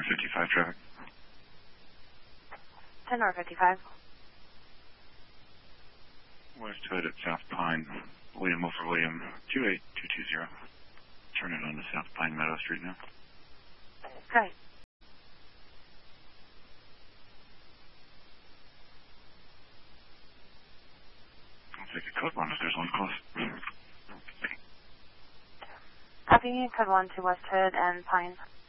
55 traffic. 10 North 55. West Hood at South Pine. William over William 28220. Turn it on to South Pine Meadow Street now. Okay. I'll take a code 1 if there's one close. Copy, code 1 to West Hood and Pine.